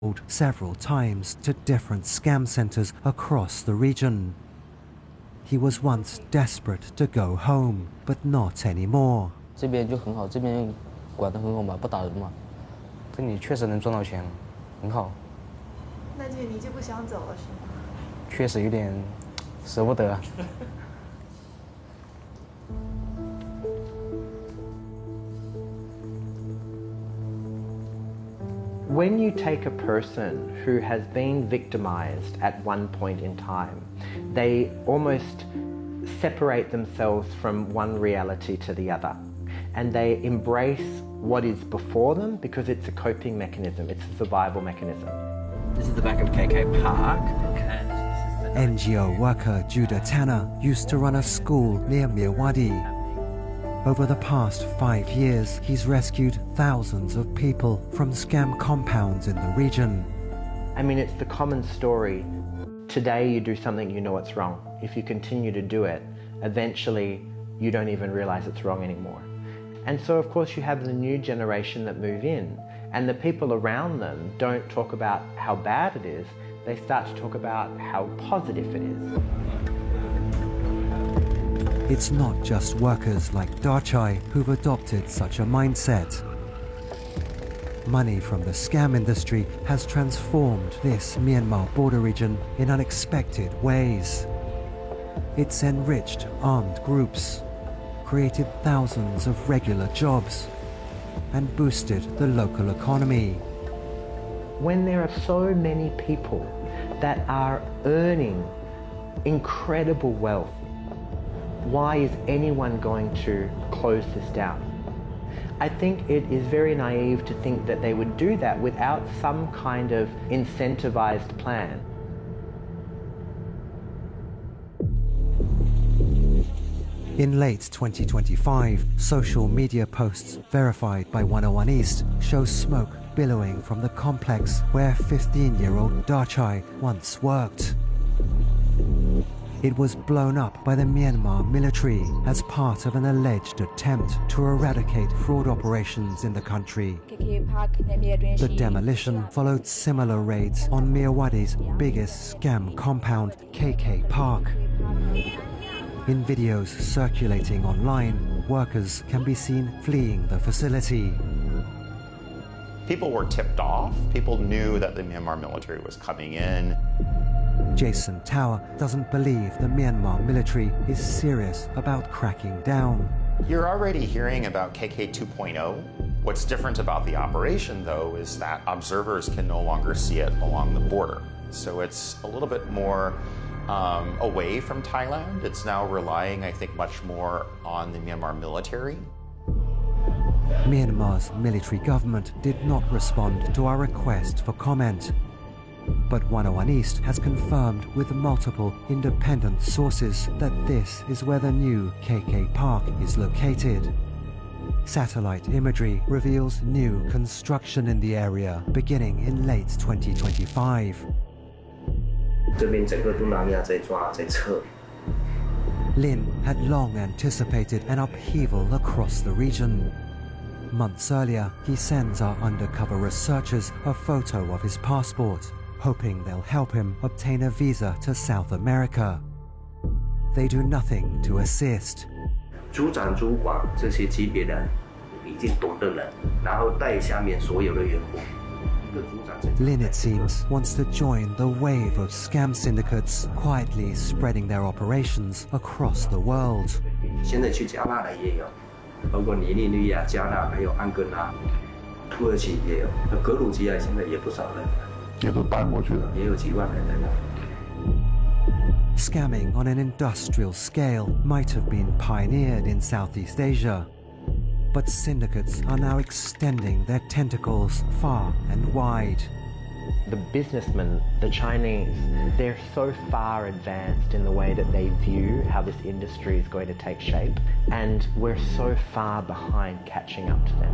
several times to different scam centers across the region. He was once desperate to go home, but not anymore. 这边就很好，这边管得很好嘛，不打人嘛。这里确实能赚到钱，很好。 那就你就不想走了是吗？ 确实有点舍不得。 When you take a person who has been victimized at one point in time, they almost separate themselves from one reality to the other. And they embrace what is before them because it's a coping mechanism, it's a survival mechanism. This is the back of KK Park, and this is the NGO worker Judah Tanner used to run a school near Mirwadi. Over the past 5 years, he's rescued thousands of people from scam compounds in the region. I mean, it's the common story. Today you do something, you know it's wrong. If you continue to do it, eventually you don't even realize it's wrong anymore. And so, of course, you have the new generation that move in, and the people around them don't talk about how bad it is, they start to talk about how positive it is. It's not just workers like Darchai who've adopted such a mindset. Money from the scam industry has transformed this Myanmar border region in unexpected ways. It's enriched armed groups, created thousands of regular jobs, and boosted the local economy. When there are so many people that are earning incredible wealth, why is anyone going to close this down? I think it is very naive to think that they would do that without some kind of incentivized plan. In late 2025, social media posts verified by 101 East show smoke billowing from the complex where 15-year-old Darchai once worked. It was blown up by the Myanmar military as part of an alleged attempt to eradicate fraud operations in the country. The demolition followed similar raids on Mirwadi's biggest scam compound, KK Park. In videos circulating online, workers can be seen fleeing the facility. People were tipped off. People knew that the Myanmar military was coming in. Jason Tower doesn't believe the Myanmar military is serious about cracking down. You're already hearing about KK 2.0. What's different about the operation, though, is that observers can no longer see it along the border. So it's a little bit more away from Thailand. It's now relying, I think, much more on the Myanmar military. Myanmar's military government did not respond to our request for comment. But 101 East has confirmed with multiple independent sources that this is where the new KK Park is located. Satellite imagery reveals new construction in the area beginning in late 2025. Lin had long anticipated an upheaval across the region. Months earlier, he sends our undercover researchers a photo of his passport, hoping they'll help him obtain a visa to South America. They do nothing to assist. Lin, it seems, wants to join the wave of scam syndicates quietly spreading their operations across the world. Scamming on an industrial scale might have been pioneered in Southeast Asia, but syndicates are now extending their tentacles far and wide. The businessmen, the Chinese, they're so far advanced in the way that they view how this industry is going to take shape, and we're so far behind catching up to them.